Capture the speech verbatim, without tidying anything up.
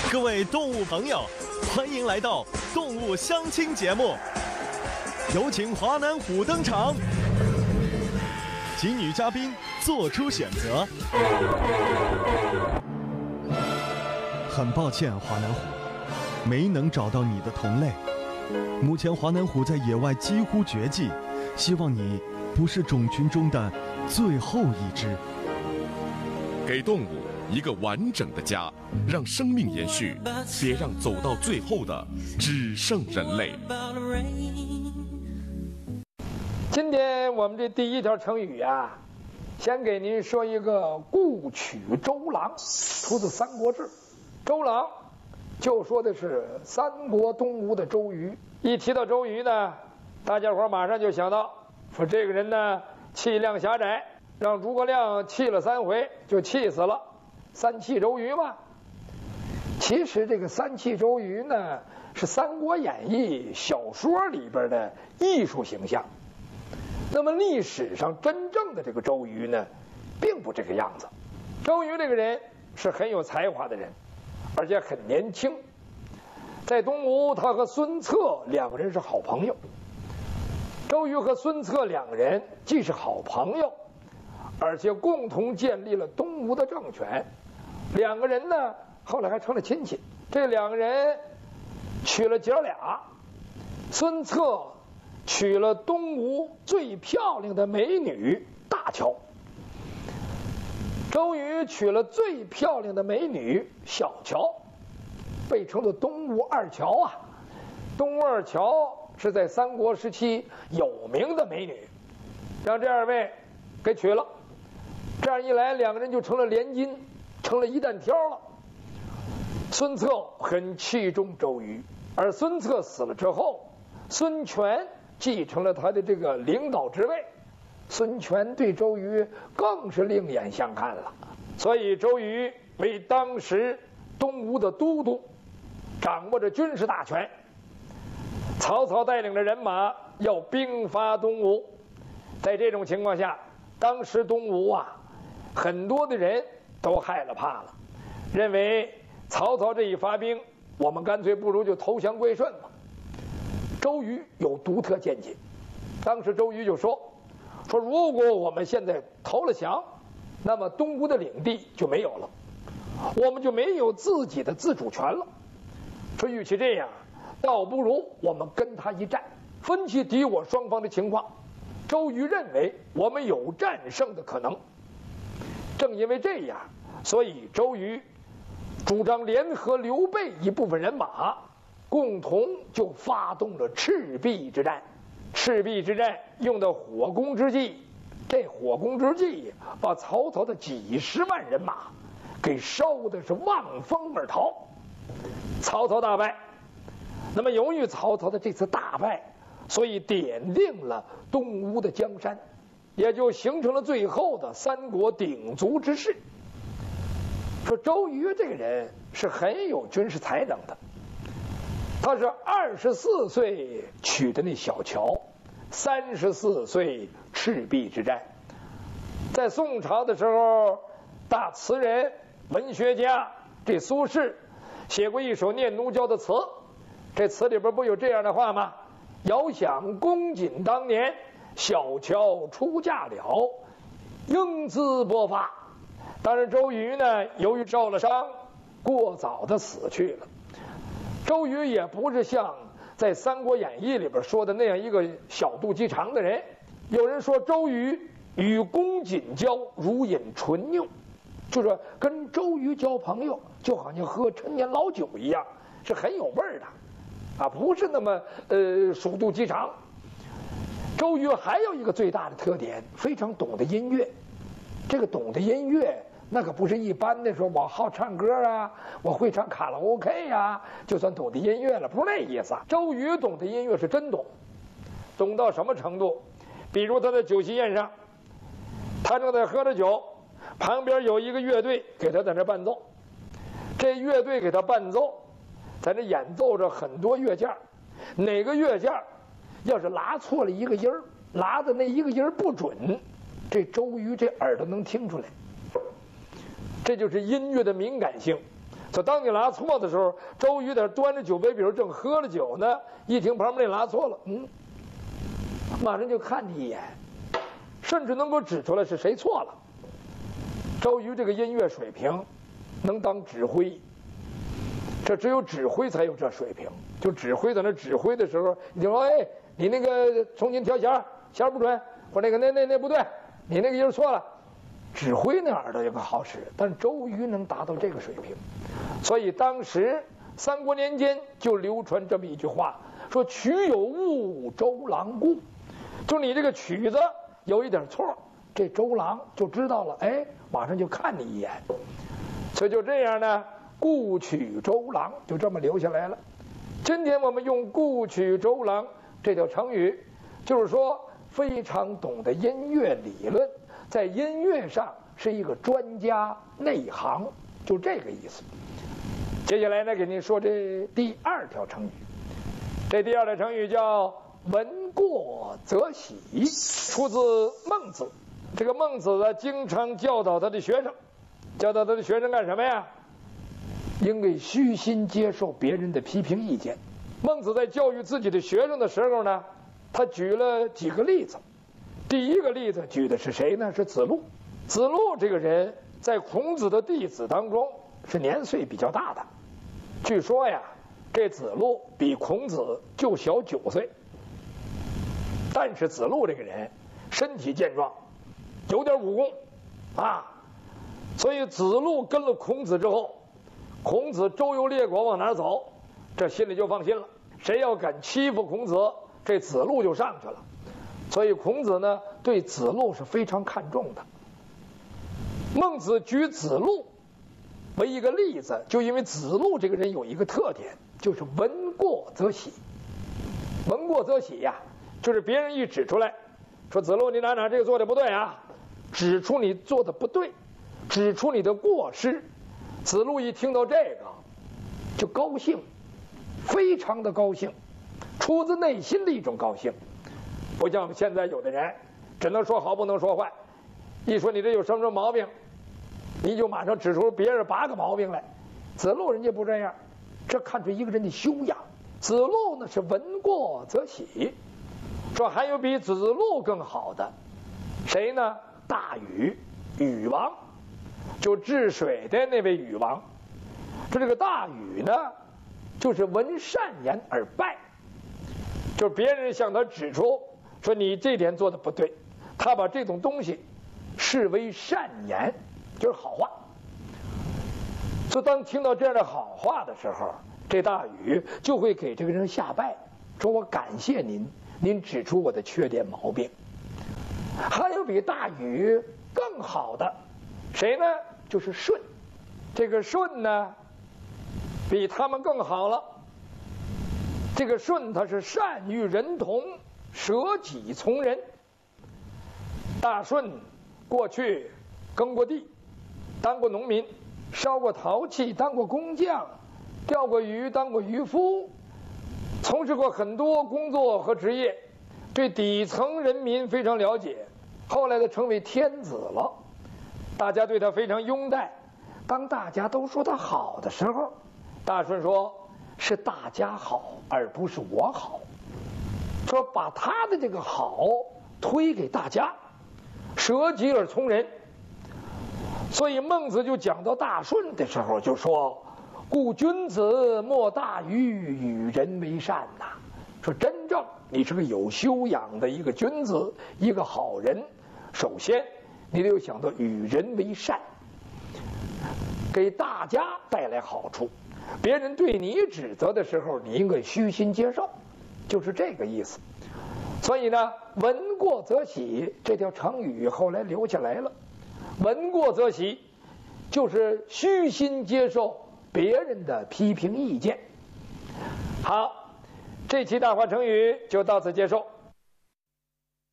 各位动物朋友，欢迎来到动物相亲节目，有请华南虎登场，请女嘉宾做出选择。很抱歉，华南虎，没能找到你的同类。目前华南虎在野外几乎绝迹，希望你不是种群中的最后一只。 给动物一个完整的家，让生命延续，别让走到最后的只剩人类。 今天我们这第一条成语啊，先给您说一个故取周郎，出自《三国志》。周郎就说的是三国东吴的周瑜。一提到周瑜呢，大家伙马上就想到说这个人呢气量狭窄，让诸葛亮气了三回就气死了，三气周瑜嘛。其实这个三气周瑜呢是《三国演义》小说里边的艺术形象，那么历史上真正的这个周瑜呢并不这个样子。周瑜这个人是很有才华的人，而且很年轻。在东吴，他和孙策两个人是好朋友。周瑜和孙策两个人既是好朋友，而且共同建立了东吴的政权。两个人呢后来还成了亲戚。这两个人娶了姐俩，孙策娶了东吴最漂亮的美女大乔，周瑜娶了最漂亮的美女小乔，被称作东吴二乔啊。东吴二乔是在三国时期有名的美女，让这二位给娶了。这样一来，两个人就成了连襟，成了一担挑了。孙策很器重周瑜，而孙策死了之后，孙权继承了他的这个领导职位，孙权对周瑜更是另眼相看了。所以周瑜为当时东吴的都督，掌握着军事大权。曹操带领着人马要兵发东吴，在这种情况下，当时东吴啊很多的人都害了怕了，认为曹操这一发兵，我们干脆不如就投降归顺吧。周瑜有独特见解，当时周瑜就说说如果我们现在投了降，那么东吴的领地就没有了，我们就没有自己的自主权了。说与其这样，倒不如我们跟他一战，分析敌我双方的情况。周瑜认为我们有战胜的可能，正因为这样，所以周瑜主张联合刘备一部分人马，共同就发动了赤壁之战。赤壁之战用的火攻之计，这火攻之计把曹操的几十万人马给烧的是望风而逃，曹操大败。那么由于曹操的这次大败，所以奠定了东吴的江山，也就形成了最后的三国鼎足之势。说周瑜这个人是很有军事才能的，他是二十四岁娶的那小乔，三十四岁赤壁之战。在宋朝的时候，大词人文学家这苏轼写过一首念奴娇的词，这词里边不有这样的话吗？遥想公瑾当年，小乔出嫁了，英姿勃发。当然周瑜呢由于受了伤，过早的死去了。周瑜也不是像在《三国演义》里边说的那样一个小肚鸡肠的人。有人说周瑜与公瑾交，如饮醇酿，就是说跟周瑜交朋友就好像喝陈年老酒一样，是很有味儿的啊，不是那么呃鼠肚鸡肠。周瑜还有一个最大的特点，非常懂得音乐。这个懂得音乐那可不是一般的说我好唱歌啊，我会唱卡拉 OK 呀，就算懂得音乐了，不是那意思啊。周瑜懂得音乐是真懂，懂到什么程度？比如他在酒席宴上，他正在喝着酒，旁边有一个乐队给他在那伴奏，这乐队给他伴奏，在那演奏着很多乐件，哪个乐件要是拉错了一个音儿，拉的那一个音儿不准，这周瑜这耳朵能听出来。这就是音乐的敏感性。 就当你拿错的时候，周瑜在端着酒杯，比如正喝了酒呢，一听旁边那拿错了，嗯，马上就看你一眼，甚至能够指出来是谁错了。周瑜这个音乐水平，能当指挥，这只有指挥才有这水平。就指挥在那指挥的时候，你就说，哎，你那个重新调弦，弦不准，或那个那那那不对，你那个音错了。指挥那耳朵也不好使，但是周瑜能达到这个水平，所以当时三国年间就流传这么一句话，说曲有误，周郎顾，就你这个曲子有一点错，这周郎就知道了，哎，马上就看你一眼，所以就这样呢，顾取周郎就这么留下来了。今天我们用顾取周郎这条成语，就是说非常懂得音乐理论，在音乐上是一个专家内行，就这个意思。接下来呢，给您说这第二条成语。这第二条成语叫闻过则喜，出自孟子。这个孟子呢，经常教导他的学生，教导他的学生干什么呀？应该虚心接受别人的批评意见。孟子在教育自己的学生的时候呢，他举了几个例子。第一个例子举的是谁呢？是子路。子路这个人在孔子的弟子当中是年岁比较大的，据说呀，这子路比孔子就小九岁。但是子路这个人身体健壮，有点武功啊，所以子路跟了孔子之后，孔子周游列国往哪走，这心里就放心了。谁要敢欺负孔子，这子路就上去了。所以孔子呢，对子路是非常看重的。孟子举子路为一个例子，就因为子路这个人有一个特点，就是闻过则喜。闻过则喜呀，就是别人一指出来，说子路你哪哪这个做的不对啊，指出你做的不对，指出你的过失。子路一听到这个，就高兴，非常的高兴，出自内心的一种高兴。不像我们现在有的人，只能说好不能说坏，一说你这有什么毛病，你就马上指出别人八个毛病来。子路人家不这样，这看出一个人的修养。子路呢是闻过则喜，说还有比子路更好的，谁呢？大禹，禹王，就治水的那位禹王。说这个大禹呢，就是闻善言而败，就是别人向他指出说你这点做的不对，他把这种东西视为善言，就是好话。所以当听到这样的好话的时候，这大禹就会给这个人下拜，说我感谢您，您指出我的缺点毛病。还有比大禹更好的，谁呢？就是舜。这个舜呢，比他们更好了。这个舜他是善与人同，舍己从人。大舜过去耕过地，当过农民，烧过陶器，当过工匠，钓过鱼，当过渔夫，从事过很多工作和职业，对底层人民非常了解。后来他成为天子了，大家对他非常拥戴。当大家都说他好的时候，大舜说是大家好而不是我好，说把他的这个好推给大家，舍己而从人。所以孟子就讲到大舜的时候就说，故君子莫大于与人为善呐、啊。说真正你是个有修养的一个君子，一个好人，首先你得有想到与人为善，给大家带来好处。别人对你指责的时候，你应该虚心接受，就是这个意思。所以呢，闻过则喜这条成语后来留下来了。闻过则喜，就是虚心接受别人的批评意见。好，这期大话成语就到此结束。